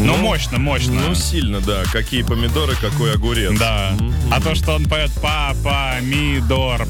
Ну, мощно. Ну, сильно, да. Какие помидоры, какой огурец. Да. А то, что он поет помидор.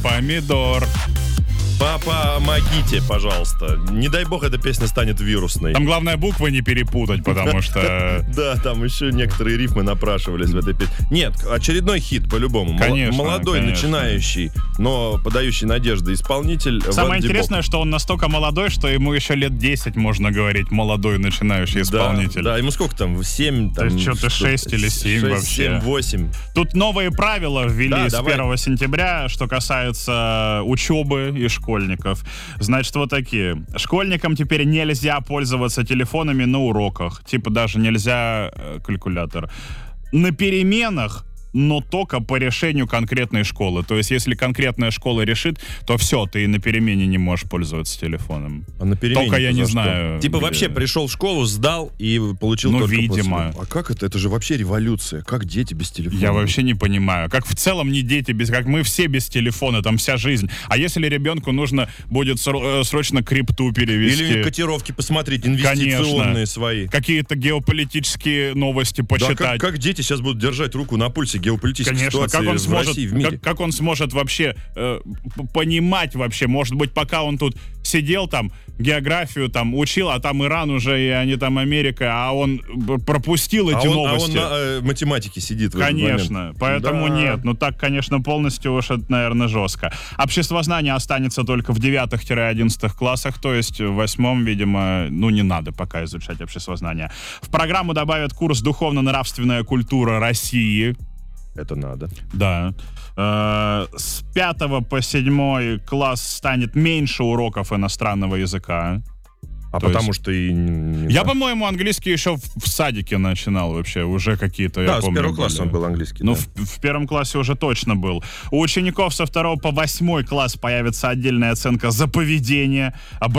Папа, помогите, пожалуйста. Не дай бог, эта песня станет вирусной. Там главное буквы не перепутать, потому что... Да, там еще некоторые рифмы напрашивались в этой песне. Нет, очередной хит, по-любому. Конечно, молодой, конечно. начинающий, но подающий надежды исполнитель. Самое Ван Ди интересное, Бок. что он настолько молодой, что ему еще лет 10, можно говорить, молодой начинающий исполнитель. Да, ему сколько там? 7? То есть что-то 6 или 7 вообще. 7, 8. Тут новые правила ввели Да, с давай. 1 сентября, что касается учебы и школьников. Значит, вот такие. Школьникам теперь нельзя пользоваться телефонами на уроках. Типа даже нельзя калькулятор. На переменах, но только по решению конкретной школы. То есть, если конкретная школа решит, то все, ты и на перемене не можешь пользоваться телефоном. А на перемене Только я не за что? знаю. Типа где. вообще пришел в школу, сдал и получил Ну, только видимо. после. А как это? Это же вообще революция. Как дети без телефона? Я вообще не понимаю. Как в целом не дети без... Как мы все без телефона, там вся жизнь. А если ребенку нужно будет срочно крипту перевести? Или котировки посмотреть, инвестиционные Конечно. свои. Какие-то геополитические новости Да, почитать. как дети сейчас будут держать руку на пульсе геополитической Конечно, ситуации как он в сможет, России, в мире? как он сможет вообще понимать вообще, может быть, пока он тут сидел там, географию там учил, а там Иран уже, и они там Америка, а он пропустил эти новости. А он на математике сидит в этот Конечно, момент. поэтому Да. нет. Ну так, конечно, полностью уж это, наверное, жестко. Обществознание останется только в 9-11 классах, то есть в 8, видимо, ну не надо пока изучать обществознание. В программу добавят курс «Духовно-нравственная культура России». Это надо. Да. С 5 по 7 класс станет меньше уроков иностранного языка. А То потому есть- что и... Я, по-моему, английский еще в садике начинал вообще, уже какие-то, Да, я с помню, первого класса были. он был английский. Ну, да. в 1 классе уже точно был. У учеников со 2 по 8 класс появится отдельная оценка за поведение,